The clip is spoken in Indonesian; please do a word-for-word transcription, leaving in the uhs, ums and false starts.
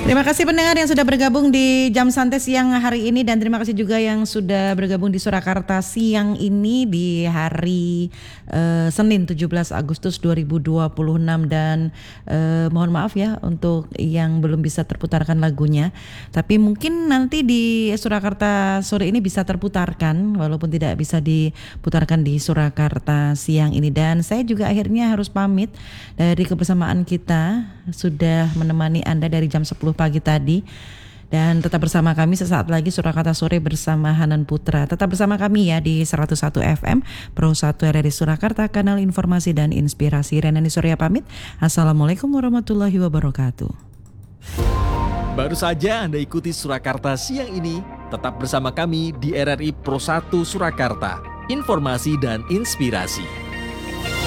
Terima kasih pendengar yang sudah bergabung di Jam Santai siang hari ini, dan terima kasih juga yang sudah bergabung di Surakarta siang ini di hari uh, Senin tujuh belas Agustus dua ribu dua puluh enam. Dan uh, mohon maaf ya untuk yang belum bisa terputarkan lagunya, tapi mungkin nanti di Surakarta sore ini bisa terputarkan walaupun tidak bisa diputarkan di Surakarta siang ini. Dan saya juga akhirnya harus pamit dari kebersamaan kita, sudah menemani Anda dari jam sepuluh pagi tadi, dan tetap bersama kami sesaat lagi Surakarta sore bersama Hanan Putra. Tetap bersama kami ya di seratus satu F M Pro satu R R I Surakarta, kanal informasi dan inspirasi. Renani Surya pamit. Assalamualaikum warahmatullahi wabarakatuh. Baru saja Anda ikuti Surakarta siang ini. Tetap bersama kami di R R I Pro satu Surakarta, informasi dan inspirasi.